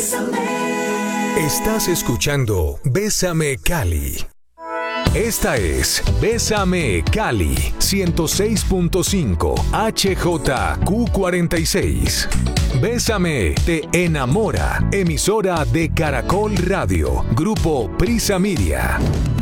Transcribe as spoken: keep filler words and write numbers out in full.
Bésame. Estás escuchando Bésame Cali. Esta es Bésame Cali ciento seis punto cinco H J Q cuarenta y seis. Bésame te enamora. Emisora de Caracol Radio. Grupo Prisa Media.